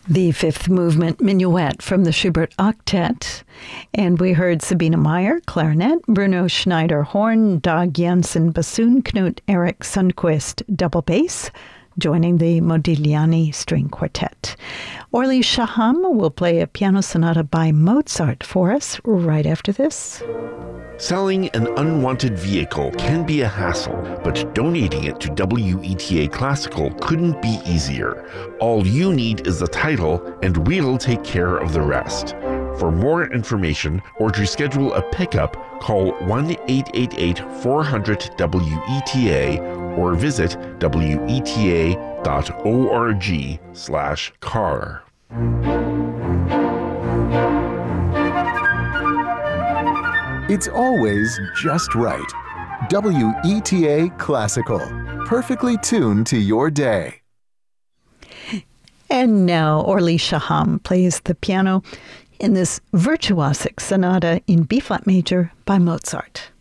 The fifth movement minuet from the Schubert Octet. And we heard Sabine Meyer, clarinet, Bruno Schneider, horn, Dag Jensen, bassoon, Knut Erik Sundquist, double bass, joining the Modigliani String Quartet. Orly Shaham will play a piano sonata by Mozart for us right after this. Selling an unwanted vehicle can be a hassle, but donating it to WETA Classical couldn't be easier. All you need is the title, and we'll take care of the rest. For more information or to schedule a pickup, call 1-888-400-WETA or visit weta.org/car. It's always just right. WETA Classical, perfectly tuned to your day. And now Orly Shaham plays the piano in this virtuosic sonata in B-flat major by Mozart.